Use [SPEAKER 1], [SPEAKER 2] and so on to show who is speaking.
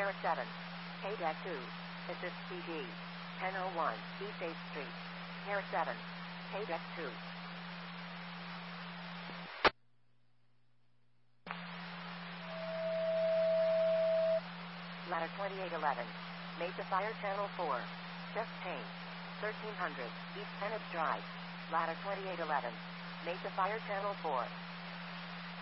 [SPEAKER 1] Sierra 7. KDEC 2. Assist CD. 1001 East 8th Street. Sierra 7. KDEC 2. Ladder 2811. Mesa Fire Channel 4. Just changed. 1300 East Penance Drive. Ladder 2811. Mesa Fire Channel 4.